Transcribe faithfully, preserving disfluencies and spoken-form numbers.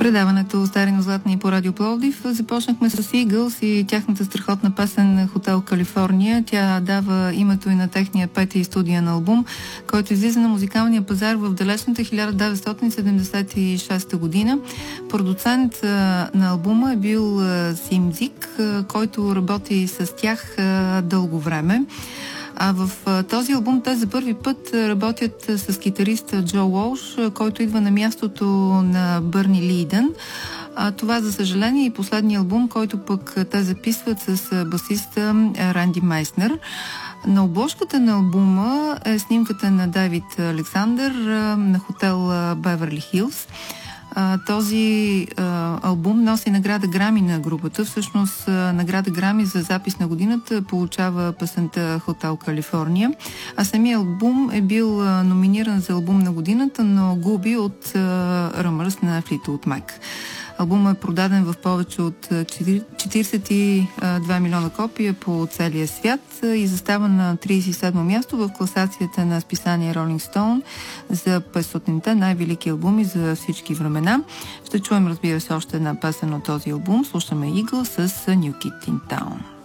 Предаването Стари златни по Радио Пловдив започнахме с Eagles и тяхната страхотна песен Хотел Калифорния. Тя дава името и на техния пети студиен албум, който излиза на музикалния пазар в далечната хиляда деветстотин седемдесет и шеста година. Продуцент на албума е бил Симзик, който работи с тях дълго време. А в този албум те за първи път работят с китариста Джо Уолш, който идва на мястото на Бърни Лийдън. А това, за съжаление, е и последния албум, който пък те записват с басиста Ранди Майснер. На обложката на албума е снимката на Дейвид Александър на хотел Беверли Хилс. Uh, този uh, албум носи награда Грами на групата. Всъщност uh, награда Грами за запис на годината получава песента Хотел Калифорния, а самия албум е бил uh, номиниран за албум на годината, но губи от uh, Rumours на Fleetwood Mac. Албумът е продаден в повече от четиридесет и два милиона копия по целия свят и застава на тридесет и седмо място в класацията на списание Rolling Stone за петстотинте най-велики албуми за всички времена. Ще чуем, разбира се, още една песен от този албум. Слушаме Eagles с New Kid in Town.